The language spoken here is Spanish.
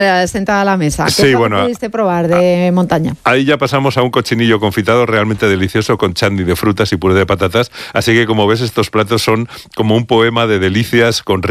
sentada a la mesa. ¿Qué Sí, es lo que bueno, pudiste probar de montaña? Ahí ya pasamos a un cochinillo confitado realmente delicioso con chandy de frutas y puré de patatas. Así que, como ves, estos platos son como un poema de delicias con